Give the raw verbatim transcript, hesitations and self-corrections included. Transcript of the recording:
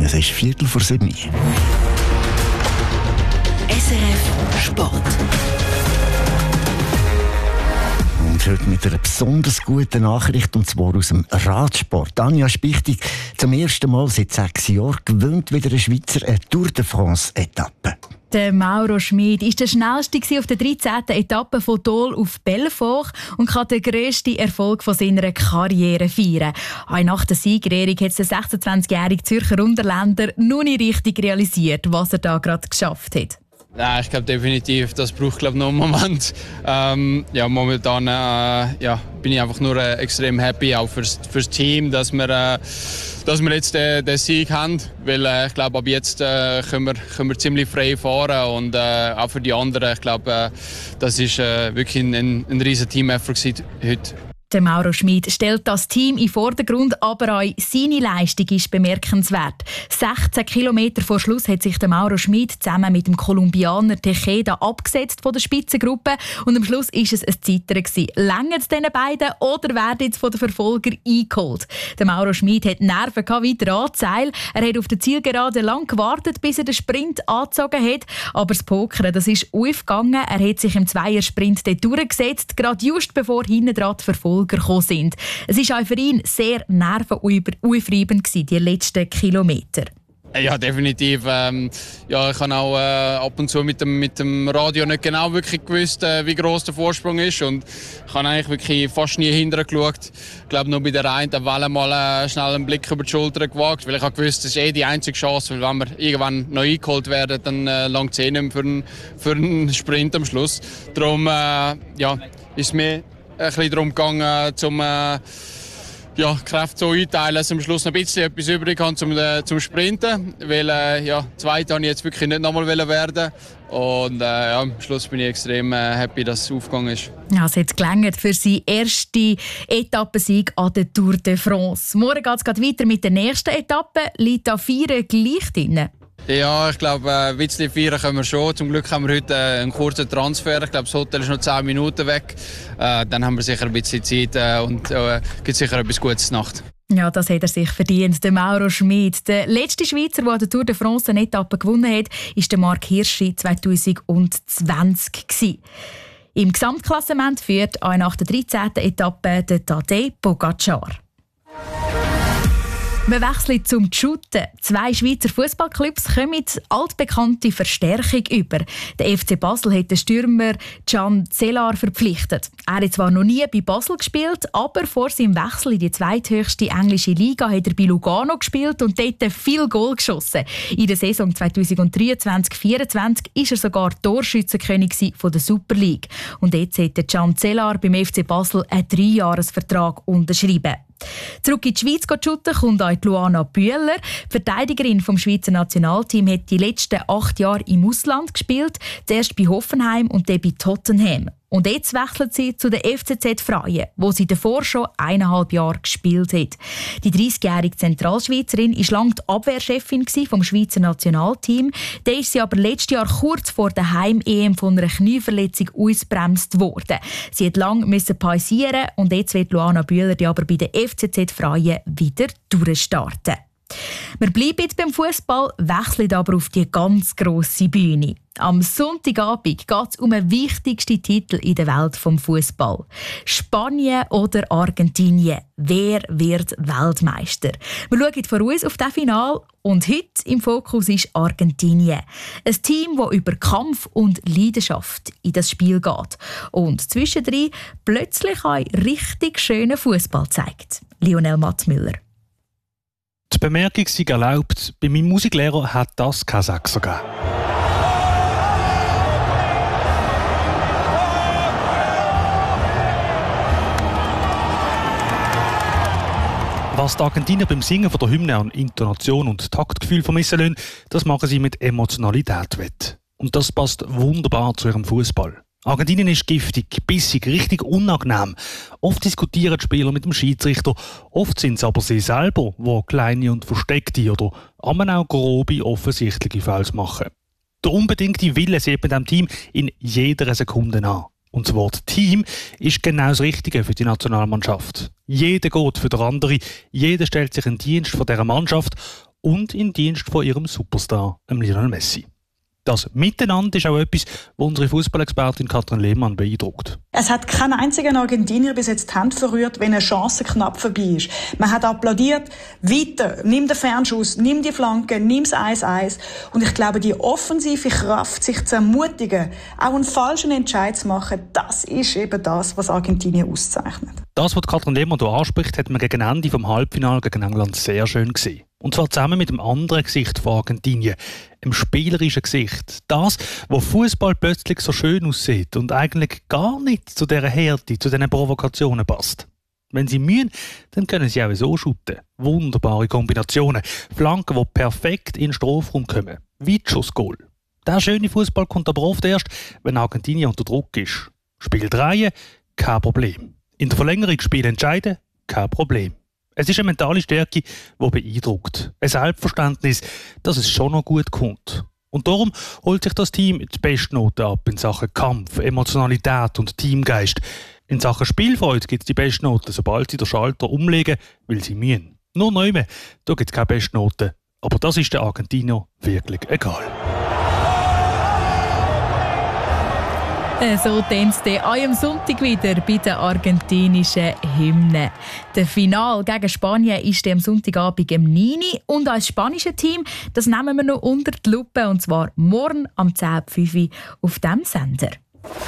Es ist Viertel vor sieben. S R F Sport. Und heute mit einer besonders guten Nachricht, und zwar aus dem Radsport. Anja Spichtig, zum ersten Mal seit sechs Jahren gewinnt wieder ein Schweizer eine Tour de France-Etappe. Der Mauro Schmid war der schnellste auf der dreizehnten Etappe von Dol auf Belfort und kann den grössten Erfolg von seiner Karriere feiern. Auch nach der Siegerehrung hat der sechsundzwanzigjährige Zürcher Unterländer noch nicht richtig realisiert, was er da gerade geschafft hat. Ja, ich glaube definitiv, das braucht glaube noch einen Moment. Ähm, ja, momentan äh, ja, bin ich einfach nur äh, extrem happy, auch fürs, fürs Team, dass wir, äh, dass wir jetzt den, den Sieg haben. Weil äh, ich glaube, ab jetzt äh, können, wir, können wir ziemlich frei fahren und äh, auch für die anderen. Ich glaube, äh, das ist äh, wirklich ein, ein, ein riesen Team-Effort heute. Der Mauro Schmid stellt das Team in den Vordergrund, aber auch seine Leistung ist bemerkenswert. sechzehn Kilometer vor Schluss hat sich der Mauro Schmid zusammen mit dem Kolumbianer Tejeda abgesetzt von der Spitzengruppe und am Schluss war es ein Zeitern. Länger es diesen beiden oder werden jetzt von den Verfolgern eingeholt? Der Mauro Schmid hat Nerven wie der Anzeil. Er hat auf der Zielgerade lang gewartet, bis er den Sprint angezogen hat. Aber das Pokern, das ist aufgegangen. Er hat sich im Zweiersprint dort durchgesetzt, gerade just bevor hinten dran die Verfolger gekommen sind. Es war auch für ihn sehr nervenaufreibend, die letzten Kilometer. Ja, definitiv. Ähm, ja, ich habe auch äh, ab und zu mit dem, mit dem Radio nicht genau wirklich gewusst, äh, wie gross der Vorsprung ist. Und ich habe eigentlich wirklich fast nie hinterher geschaut. Ich glaube, nur bei der einen Welle mal äh, schnell einen Blick über die Schulter gewagt, weil ich habe gewusst, das ist eh die einzige Chance, weil wenn wir irgendwann noch eingeholt werden, dann äh, langt es eh nicht mehr für einen, für einen Sprint am Schluss. Darum äh, ja, ist es mir ein bisschen darum gegangen, zum äh, ja, Kräfte so einteilen, dass ich am Schluss noch ein bisschen etwas übrig habe zum, äh, zum Sprinten. Weil äh, ja, Zweiter wollte ich jetzt wirklich nicht nochmal werden. Und äh, ja, am Schluss bin ich extrem äh, happy, dass es aufgegangen ist. Ja, es hat gelangt für seinen ersten Etappensieg an der Tour de France. Morgen geht es weiter mit der nächsten Etappe. Liegt da Vieren gleich drin? Ja, ich glaube, ein bisschen feiern können wir schon. Zum Glück haben wir heute einen kurzen Transfer. Ich glaube, das Hotel ist noch zehn Minuten weg. Äh, dann haben wir sicher ein bisschen Zeit äh, und es äh, gibt sicher etwas Gutes Nacht. Ja, das hat er sich verdient, der Mauro Schmid. Der letzte Schweizer, der die Tour de France eine Etappe gewonnen hat, war der Marc Hirschi zwanzig zwanzig. Im Gesamtklassement führt auch nach der dreizehnten Etappe der Tadej Pogacar. Wir wechseln zum Shooten. Zwei Schweizer Fußballclubs kommen altbekannte Verstärkung über. Der F C Basel hat den Stürmer Can Zelar verpflichtet. Er hat zwar noch nie bei Basel gespielt, aber vor seinem Wechsel in die zweithöchste englische Liga hat er bei Lugano gespielt und dort viel Goal geschossen. In der Saison zweitausenddreiundzwanzig vierundzwanzig war er sogar Torschützenkönig von der Super League. Und jetzt hat Can Zelar beim F C Basel einen Dreijahresvertrag unterschrieben. Zurück in die Schweiz zu shooten kommt auch Luana Bühler. Die Verteidigerin vom Schweizer Nationalteam hat die letzten acht Jahre im Ausland gespielt. Zuerst bei Hoffenheim und dann bei Tottenham. Und jetzt wechselt sie zu der F C Z Freien, wo sie davor schon eineinhalb Jahre gespielt hat. Die dreißigjährige Zentralschweizerin war lange die Abwehrchefin vom Schweizer Nationalteam. Dann ist sie aber letztes Jahr kurz vor der Heim-E M von einer Knieverletzung ausgebremst worden. Sie hat lange pausieren und jetzt wird Luana Bühler aber bei der F C Z Freien wieder durchstarten. Wir bleiben beim Fußball, wechseln aber auf die ganz grosse Bühne. Am Sonntagabend geht es um den wichtigsten Titel in der Welt des Fußball. Spanien oder Argentinien? Wer wird Weltmeister? Wir schauen voraus auf das Finale und heute im Fokus ist Argentinien. Ein Team, das über Kampf und Leidenschaft in das Spiel geht und zwischendrin plötzlich auch richtig schönen Fußball zeigt. Lionel Matzmüller. Die Bemerkung sei erlaubt, bei meinem Musiklehrer hat das kein Sechser gegeben. Was die Argentinier beim Singen von der Hymne an Intonation und Taktgefühl vermissen lassen, das machen sie mit Emotionalität wett. Und das passt wunderbar zu ihrem Fußball. Argentinien ist giftig, bissig, richtig unangenehm. Oft diskutieren die Spieler mit dem Schiedsrichter, oft sind es aber sie selber, die kleine und versteckte oder auch grobe, offensichtliche Fouls machen. Der unbedingte Wille sieht man dem Team in jeder Sekunde an. Und das Wort Team ist genau das Richtige für die Nationalmannschaft. Jeder geht für den anderen, jeder stellt sich in den Dienst von dieser Mannschaft und in Dienst von ihrem Superstar, Lionel Messi. Das Miteinander ist auch etwas, das unsere Fußballexpertin Katrin Lehmann beeindruckt. Es hat kein einziger Argentinier bis jetzt die Hand verrührt, wenn eine Chance knapp vorbei ist. Man hat applaudiert, weiter, nimm den Fernschuss, nimm die Flanke, nimm das eins eins. Und ich glaube, die offensive Kraft, sich zu ermutigen, auch einen falschen Entscheid zu machen, das ist eben das, was Argentinien auszeichnet. Das, was Katrin Lehmann hier anspricht, hat man gegen Ende vom Halbfinale gegen England sehr schön gesehen. Und zwar zusammen mit dem anderen Gesicht von Argentinien, dem spielerischen Gesicht. Das, wo Fußball plötzlich so schön aussieht und eigentlich gar nicht zu dieser Härte, zu diesen Provokationen passt. Wenn sie mühen, dann können sie auch so shooten. Wunderbare Kombinationen. Flanken, die perfekt in den Strafraum kommen. Weitschussgoal. Der schöne Fußball kommt aber oft erst, wenn Argentinien unter Druck ist. Spiel drehen, kein Problem. In der Verlängerung Spiel entscheiden, kein Problem. Es ist eine mentale Stärke, die beeindruckt. Ein Selbstverständnis, dass es schon noch gut kommt. Und darum holt sich das Team die Bestnoten ab in Sachen Kampf, Emotionalität und Teamgeist. In Sachen Spielfreude gibt es die Bestnoten, sobald sie den Schalter umlegen, weil sie mühen. Nur neu, da gibt es keine Bestnoten. Aber das ist den Argentinier wirklich egal. So tanzt es am Sonntag wieder bei den argentinischen Hymnen. Der Final gegen Spanien ist am Sonntagabend um neun Uhr. Und als spanisches Team, das nehmen wir noch unter die Lupe. Und zwar morgen am zehn Uhr fünf auf diesem Sender.